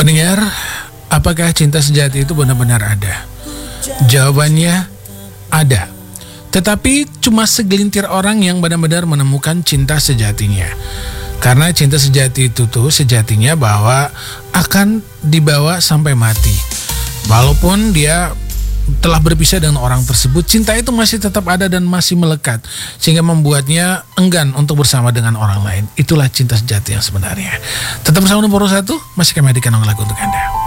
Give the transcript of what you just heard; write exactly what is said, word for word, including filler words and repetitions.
Pendengar, apakah cinta sejati itu benar-benar ada? Jawabannya ada. Tetapi cuma segelintir orang yang benar-benar menemukan cinta sejatinya. Karena cinta sejati itu tuh sejatinya bahwa akan dibawa sampai mati. Walaupun dia telah berpisah dengan orang tersebut, cinta itu masih tetap ada dan masih melekat, sehingga membuatnya enggan untuk bersama dengan orang lain. Itulah cinta sejati yang sebenarnya. Tetap bersama nomor satu, masih kami hadirkan lagu untuk Anda.